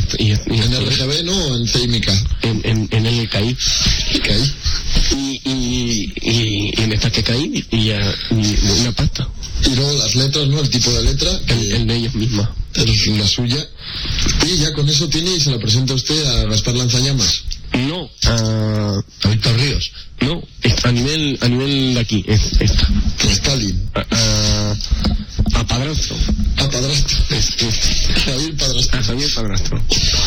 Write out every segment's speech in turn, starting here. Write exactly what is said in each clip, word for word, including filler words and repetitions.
y, y, y ¿En R G B no o en C I M I C A? En, en, en el que caí. ¿Caí? Y, y, y, y en esta que caí, y, ya, y una pasta. Y luego las letras, ¿no? El tipo de letra. El, el de ellos mismos. La suya. Y ya con eso tiene y se la presenta usted a Gaspar Lanzallamas. No, a, a Víctor Ríos. No, a nivel, a nivel de aquí, es esta. A Stalin. A, a, a Padrastro. A Padrastro. Es, es. Javier Padrastro. A Javier Padrastro.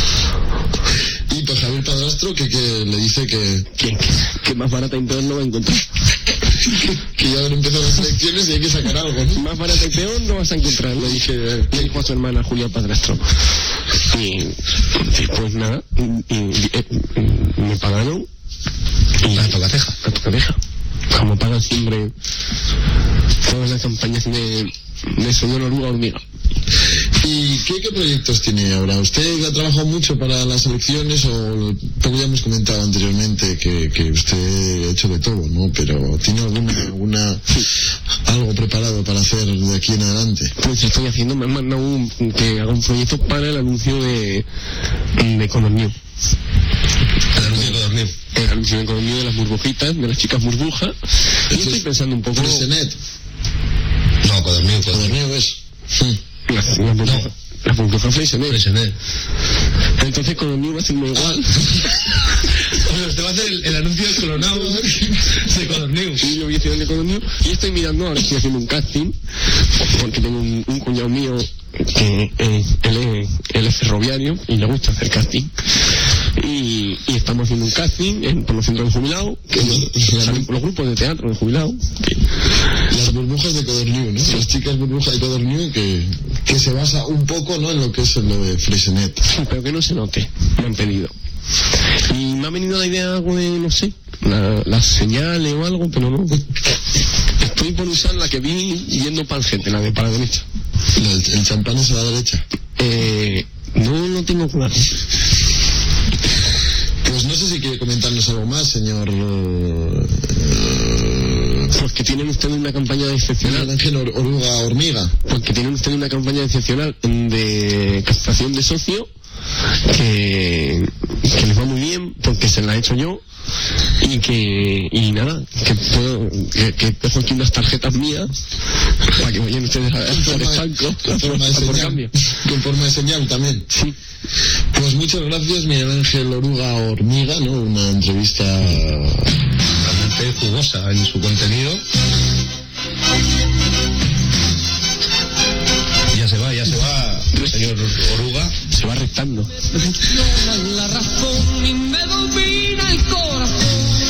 Y pues Javier Padrastro que, que le dice que... Que, que más barata y peor no va a encontrar. Que ya han empezado las elecciones y hay que sacar algo, ¿no? Más barata y peor no vas a encontrar, le dije, le dijo a su hermana Julia Padrastro. Y, y pues nada, y, y, y, me pagaron. Y a tocateja. A tocateja. Como pagan siempre todas las campañas de, de señor Oruga Hormiga. ¿Y qué, qué proyectos tiene ahora? ¿Usted ha trabajado mucho para las elecciones o como ya hemos comentado anteriormente que, que usted ha hecho de todo, ¿no? Pero ¿tiene alguna, alguna algo preparado para hacer de aquí en adelante? Pues estoy haciendo, me han mandado un, que haga un proyecto para el anuncio de, de Codorniu. El anuncio de Codorniu. El anuncio de Codorniu de las burbujitas, de las chicas burbujas. Y estoy pensando un poco... ¿Fresenet? No, Codorniu, Codorniu es... Sí. La, la, la, no. La burbuja Fresenet. Fresenet. Entonces Codorniu va a ser igual. Bueno, usted va a hacer el, el anuncio del clonado de Codorniu. Sí, yo voy a hacer el de Codorniu. Y estoy mirando, ahora estoy haciendo un casting, porque tengo un, un cuñado mío que eh, él, es, él es ferroviario y le gusta hacer casting. Y, y estamos haciendo un casting en, por los centros de jubilados, que salen por los grupos de teatro de jubilados. Que... Las burbujas de Codorniu, ¿no? Sí. Las chicas burbujas de Codorniu que, que se basa un poco, ¿no?, en lo que es lo de Fresenet. Sí, pero que no se note, me han pedido. Y me ha venido la idea algo de, no sé, la, las señales o algo, pero no. Estoy por usar la que vi yendo para el gente, la de para la derecha. ¿El, el champán es a la derecha? Eh, no lo tengo claro. Pues no sé si quiere comentarnos algo más, señor... Uh, pues que tienen ustedes una campaña excepcional. Ángel Or Oruga Hormiga. Pues que tienen ustedes una campaña excepcional de captación de socio que, que les va muy bien porque se la he hecho yo y que y nada que puedo que, que dejo aquí unas tarjetas mías para que vayan ustedes al estanco con forma de señal con forma de señal también. Sí. Pues muchas gracias, Miguel Ángel Oruga Hormiga, ¿no? Una entrevista realmente jugosa en su contenido. Ya se va, ya se va, señor Oruga. Se va restando. No, la raza